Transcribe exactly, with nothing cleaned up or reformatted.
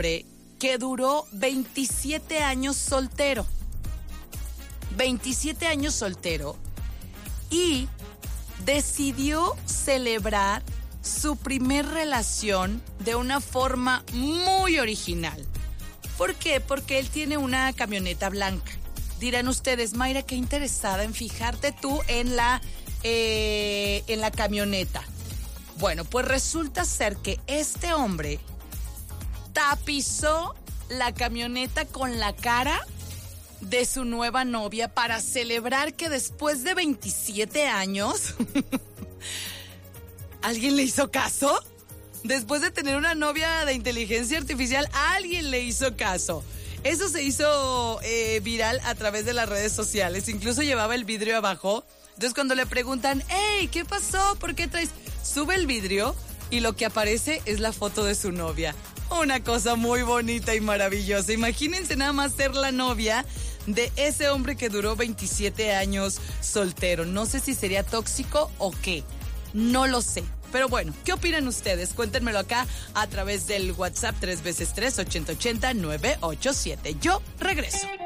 que duró veintisiete años soltero. veintisiete años soltero y decidió celebrar su primer relación de una forma muy original. ¿Por qué? Porque él tiene una camioneta blanca. Dirán ustedes, Mayra, qué interesada en fijarte tú en la, eh, en la camioneta. Bueno, pues resulta ser que este hombre tapizó la camioneta con la cara de su nueva novia para celebrar que después de veintisiete años ¿alguien le hizo caso? Después de tener una novia de inteligencia artificial, alguien le hizo caso. Eso se hizo eh, viral a través de las redes sociales. Incluso llevaba el vidrio abajo. Entonces cuando le preguntan, hey, ¿qué pasó? ¿Por qué traes? Sube el vidrio y lo que aparece es la foto de su novia. Una cosa muy bonita y maravillosa. Imagínense nada más ser la novia de ese hombre que duró veintisiete años soltero. No sé si sería tóxico o qué. No lo sé. Pero bueno, ¿qué opinan ustedes? Cuéntenmelo acá a través del WhatsApp tres veces tres, ochenta ochenta, nueve ocho siete. Yo regreso.